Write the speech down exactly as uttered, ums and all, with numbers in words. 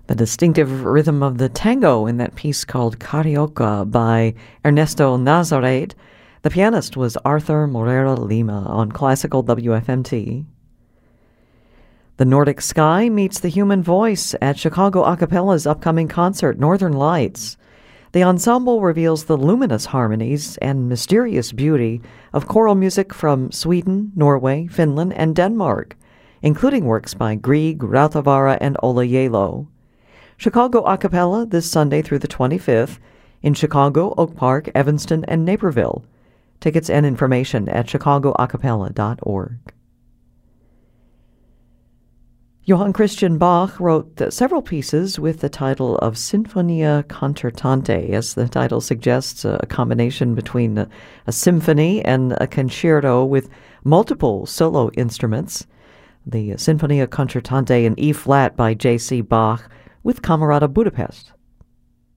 The distinctive rhythm of the tango in that piece called Carioca by Ernesto Nazaret. The pianist was Arthur Moreira Lima on Classical W F M T. The Nordic Sky meets the human voice at Chicago Acapella's upcoming concert, Northern Lights. The ensemble reveals the luminous harmonies and mysterious beauty of choral music from Sweden, Norway, Finland, and Denmark, including works by Grieg, Rautavaara, and Ola Yalo. Chicago Acapella this Sunday through the twenty-fifth in Chicago, Oak Park, Evanston, and Naperville. Tickets and information at chicago acapella dot org. Johann Christian Bach wrote several pieces with the title of Sinfonia Concertante, as the title suggests, a combination between a, a symphony and a concerto with multiple solo instruments. The Sinfonia Concertante in E-flat by J C Bach with Camerata Budapest.